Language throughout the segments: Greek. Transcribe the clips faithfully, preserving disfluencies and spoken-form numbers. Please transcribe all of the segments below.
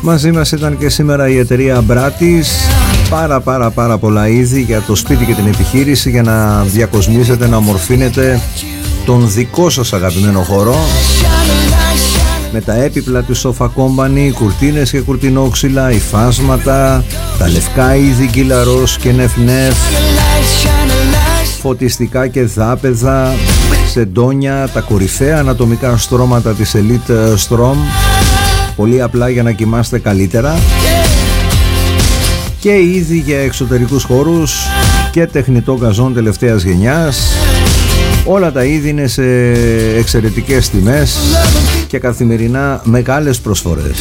Μαζί μας ήταν και σήμερα η εταιρεία Μπράτης. Πάρα πάρα πάρα πολλά είδη για το σπίτι και την επιχείρηση, για να διακοσμήσετε, να ομορφύνετε τον δικό σας αγαπημένο χώρο με τα έπιπλα της Sofa Company, κουρτίνες και κουρτινόξυλα, υφάσματα, τα λευκά είδη Γκίλαρος και Νεφ Νεφ, φωτιστικά και δάπεδα, σεντόνια, τα κορυφαία ανατομικά στρώματα της Elite Strom, πολύ απλά για να κοιμάστε καλύτερα, και είδη για εξωτερικούς χώρους και τεχνητό γκαζόν τελευταίας γενιάς. Όλα τα είδη είναι σε εξαιρετικές τιμές και καθημερινά μεγάλες προσφορές.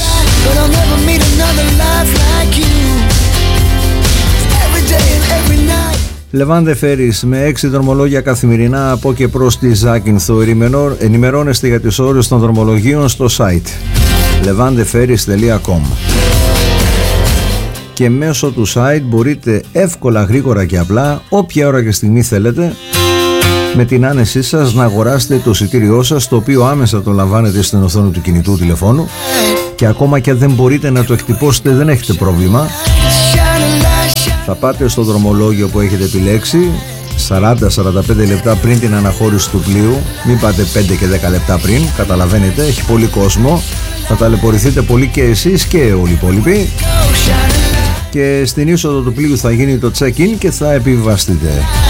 Λεβάντε Ferries με έξι δρομολόγια καθημερινά από και προς τη Ζάκυνθο. Ενημερώνεστε για τις ώρες των δρομολογίων στο site λεβάντε φέρις τελεία κομ. Και μέσω του site μπορείτε εύκολα, γρήγορα και απλά, όποια ώρα και στιγμή θέλετε, με την άνεσή σας να αγοράσετε το εισιτήριό σας, το οποίο άμεσα το λαμβάνετε στην οθόνη του κινητού τηλεφώνου, και ακόμα και αν δεν μπορείτε να το εκτυπώσετε δεν έχετε πρόβλημα. Θα πάτε στο δρομολόγιο που έχετε επιλέξει σαράντα με σαράντα πέντε λεπτά πριν την αναχώρηση του πλοίου. Μην πάτε πέντε και δέκα λεπτά πριν, καταλαβαίνετε, έχει πολύ κόσμο. Θα ταλαιπωρηθείτε πολύ και εσείς και όλοι οι υπόλοιποι. Και στην είσοδο του πλοίου θα γίνει το check-in και θα επιβιβαστείτε.